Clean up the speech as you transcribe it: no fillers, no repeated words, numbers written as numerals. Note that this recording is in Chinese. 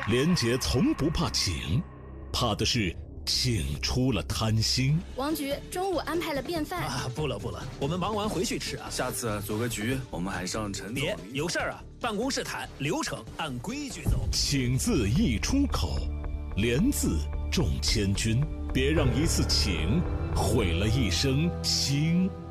廉洁从不怕请，怕的是请出了贪心。 王局中午安排了便饭啊，不了，我们忙完回去吃啊。 下次组个局，我们还上陈总。 别有事儿啊，办公室谈，流程按规矩走。 请字一出口，廉字重千钧，别让一次请毁了一生心。